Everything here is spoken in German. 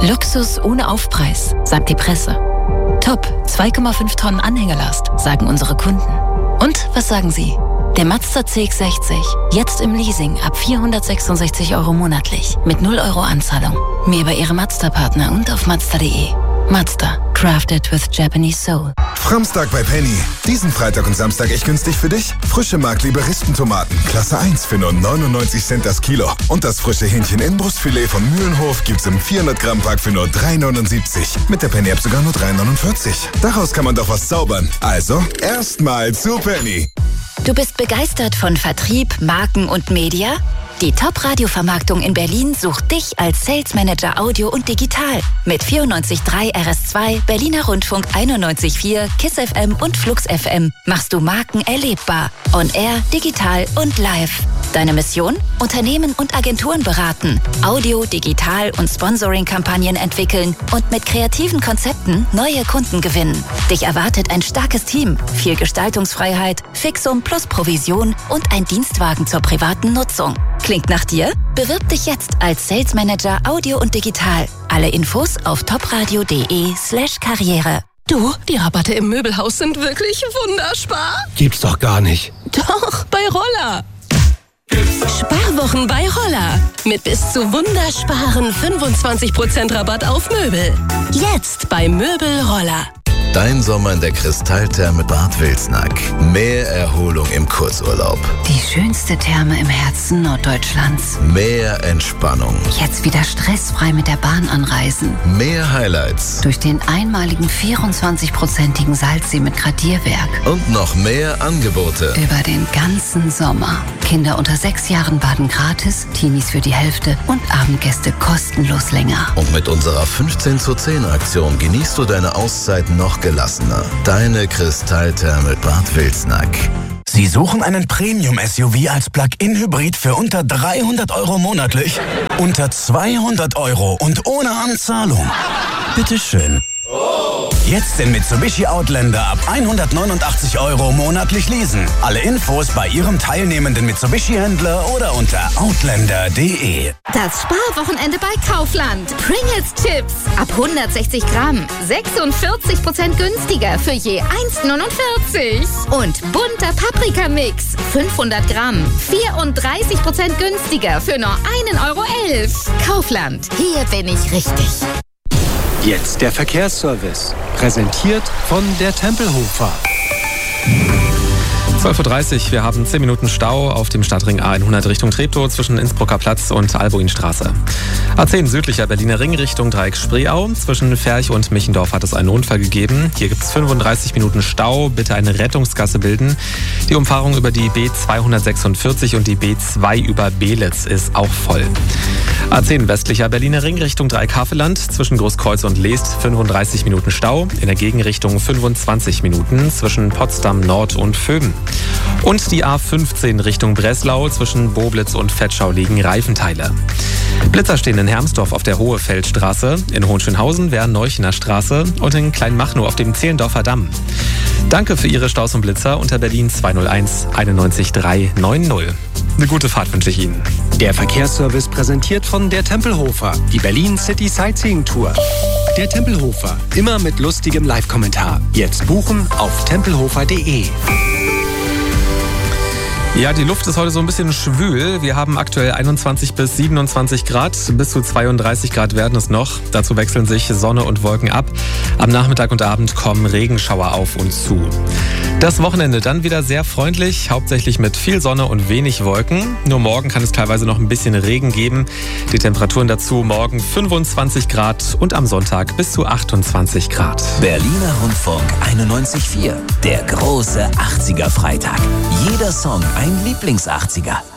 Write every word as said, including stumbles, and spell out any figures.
Luxus ohne Aufpreis, sagt die Presse. Top, zwei Komma fünf Tonnen Anhängelast, sagen unsere Kunden. Und was sagen Sie? Der Mazda C X sechzig, jetzt im Leasing ab vierhundertsechsundsechzig Euro monatlich, mit null Euro Anzahlung. Mehr über Ihre Mazda-Partner und auf mazda punkt de. Mazda, crafted with Japanese soul. Framstag bei Penny. Diesen Freitag und Samstag echt günstig für dich? Frische Markliebe Rispentomaten, Klasse eins für nur neunundneunzig Cent das Kilo. Und das frische Hähnchen Inbrustfilet von Mühlenhof gibt's im vierhundert Gramm Pack für nur drei neunundsiebzig. Mit der Penny-App sogar nur drei neunundvierzig. Daraus kann man doch was zaubern. Also, erstmal zu Penny. Du bist begeistert von Vertrieb, Marken und Media? Die Top-Radio-Vermarktung in Berlin sucht dich als Sales Manager Audio und Digital. Mit vierundneunzig Komma drei R S zwei, Berliner Rundfunk einundneunzig Komma vier, KISS F M und Flux F M machst du Marken erlebbar. On Air, digital und live. Deine Mission? Unternehmen und Agenturen beraten, Audio, Digital und Sponsoring-Kampagnen entwickeln und mit kreativen Konzepten neue Kunden gewinnen. Dich erwartet ein starkes Team, viel Gestaltungsfreiheit, Fixum plus Provision und ein Dienstwagen zur privaten Nutzung. Klingt nach dir? Bewirb dich jetzt als Sales Manager Audio und Digital. Alle Infos auf topradio.de slash Karriere. Du, die Rabatte im Möbelhaus sind wirklich wunderspar. Gibt's doch gar nicht. Doch, bei Roller. Sparwochen bei Roller. Mit bis zu wundersparen fünfundzwanzig Prozent Rabatt auf Möbel. Jetzt bei Möbel Roller. Dein Sommer in der Kristalltherme Bad Wilsnack. Mehr Erholung im Kurzurlaub. Die schönste Therme im Herzen Norddeutschlands. Mehr Entspannung. Jetzt wieder stressfrei mit der Bahn anreisen. Mehr Highlights. Durch den einmaligen vierundzwanzig-prozentigen Salzsee mit Gradierwerk. Und noch mehr Angebote. Über den ganzen Sommer. Kinder unter sechs Jahren baden gratis, Teenies für die Hälfte und Abendgäste kostenlos länger. Und mit unserer fünfzehn zu zehn Aktion genießt du deine Auszeit noch gelassener. Deine Kristalltherme Bad Wilsnack. Sie suchen einen Premium-S U V als Plug-in-Hybrid für unter dreihundert Euro monatlich? Unter zweihundert Euro und ohne Anzahlung? Bitteschön. Jetzt den Mitsubishi Outlander ab hundertneunundachtzig Euro monatlich leasen. Alle Infos bei Ihrem teilnehmenden Mitsubishi-Händler oder unter outlander punkt de. Das Sparwochenende bei Kaufland. Pringles Chips ab hundertsechzig Gramm. sechsundvierzig Prozent günstiger für je eins neunundvierzig. Und bunter Paprika-Mix. fünfhundert Gramm. vierunddreißig Prozent günstiger für nur ein Euro elf. Kaufland. Hier bin ich richtig. Jetzt der Verkehrsservice. Präsentiert von der Tempelhofer. zwölf Uhr dreißig, wir haben zehn Minuten Stau auf dem Stadtring A hundert Richtung Treptow zwischen Innsbrucker Platz und Albuinstraße. A zehn südlicher Berliner Ring Richtung Dreieck Spreeau. Zwischen Ferch und Michendorf hat es einen Unfall gegeben. Hier gibt es fünfunddreißig Minuten Stau. Bitte eine Rettungsgasse bilden. Die Umfahrung über die B zweihundertsechsundvierzig und die B zwei über Beelitz ist auch voll. A zehn westlicher Berliner Ring Richtung Dreieck-Havelland. Zwischen Großkreuz und Leest fünfunddreißig Minuten Stau. In der Gegenrichtung fünfundzwanzig Minuten zwischen Potsdam Nord und Vöben. Und die A fünfzehn Richtung Breslau. Zwischen Boblitz und Vetschau liegen Reifenteile. Blitzer stehen in Hermsdorf auf der Hohefeldstraße, in Hohenschönhausen, Wern-Neuchener Straße und in Kleinmachnow auf dem Zehlendorfer Damm. Danke für Ihre Staus und Blitzer unter Berlin zwei null eins einundneunzig drei neun null. Eine gute Fahrt wünsche ich Ihnen. Der Verkehrsservice präsentiert von der Tempelhofer, die Berlin City Sightseeing Tour. Der Tempelhofer, immer mit lustigem Live-Kommentar. Jetzt buchen auf tempelhofer punkt de. Ja, die Luft ist heute so ein bisschen schwül. Wir haben aktuell einundzwanzig bis siebenundzwanzig Grad. Bis zu zweiunddreißig Grad werden es noch. Dazu wechseln sich Sonne und Wolken ab. Am Nachmittag und Abend kommen Regenschauer auf uns zu. Das Wochenende dann wieder sehr freundlich, hauptsächlich mit viel Sonne und wenig Wolken. Nur morgen kann es teilweise noch ein bisschen Regen geben. Die Temperaturen dazu morgen fünfundzwanzig Grad und am Sonntag bis zu achtundzwanzig Grad. Berliner Rundfunk einundneunzig Komma vier. Der große achtziger Freitag. Jeder Song ein Lieblings-achtziger.